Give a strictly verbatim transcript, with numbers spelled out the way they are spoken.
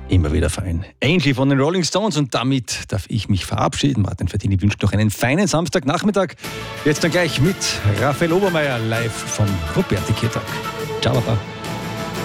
Immer wieder fein. Angie von den Rolling Stones und damit darf ich mich verabschieden. Martin Verdini wünscht noch einen feinen Samstagnachmittag. Jetzt dann gleich mit Raphael Obermeier live vom Ruperti-Tag. Ciao, Baba.